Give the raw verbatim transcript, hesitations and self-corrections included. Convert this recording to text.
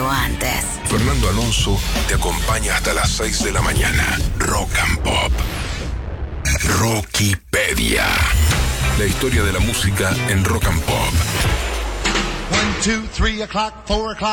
mucho antes. Fernando Alonso te acompaña hasta las seis de la mañana. Rock and Pop. Rockipedia. La historia de la música en Rock and Pop. One, two, three o'clock, four o'clock.